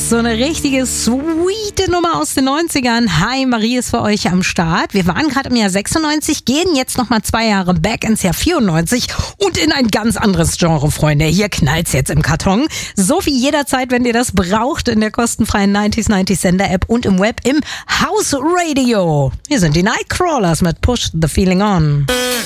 So eine richtige sweete Nummer aus den 90ern. Hi, Marie ist für euch am Start. Wir waren gerade im Jahr 96, gehen jetzt nochmal 2 Jahre back ins Jahr 94 und in ein ganz anderes Genre, Freunde. Hier knallt's jetzt im Karton. So wie jederzeit, wenn ihr das braucht, in der kostenfreien 90s Sender App und im Web im House Radio. Hier sind die Nightcrawlers mit Push the Feeling On.